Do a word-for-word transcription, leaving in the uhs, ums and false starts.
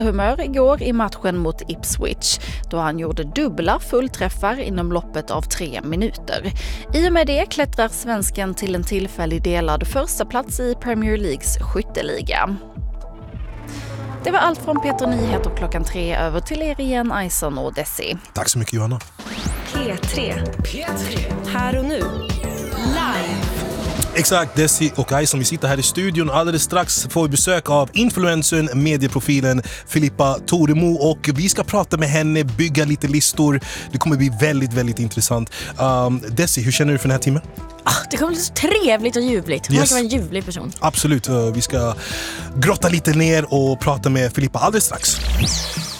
humör igår i matchen mot Ipswich då han gjorde dubbla fullträffar inom loppet av tre minuter. I och med det klättrar svensken till en tillfällig delad första plats i Premier Leagues skytteliga. Det var allt från Peter Nyheter klockan tre över till er igen, Ison och Desi. Tack så mycket, Johanna. P tre. P tre. Här och nu. Live. Exakt, Desi och Ison, vi sitter här i studion. Alldeles strax får vi besök av influencern, medieprofilen Filippa Toremo, och vi ska prata med henne, bygga lite listor. Det kommer bli väldigt, väldigt intressant. Um, Desi, hur känner du för den här timmen? Ah, det kommer bli så trevligt och ljuvligt. Hon Yes. verkar vara en ljuvlig person. Absolut, uh, vi ska grotta lite ner och prata med Filippa alldeles strax.